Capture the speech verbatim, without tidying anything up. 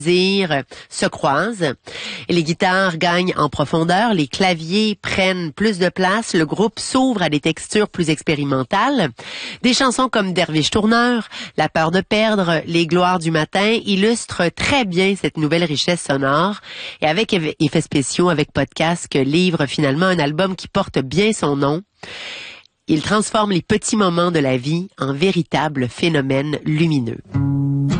dire, se croisent. Et les guitares gagnent en profondeur, les claviers prennent plus de place, le groupe s'ouvre à des textures plus expérimentales. Des chansons comme Derviche Tourneur, La peur de perdre, Les gloires du matin illustrent très bien cette nouvelle richesse sonore. Et avec effets spéciaux, avec podcast, que livre finalement un album qui porte bien son nom. Il transforme les petits moments de la vie en véritables phénomènes lumineux.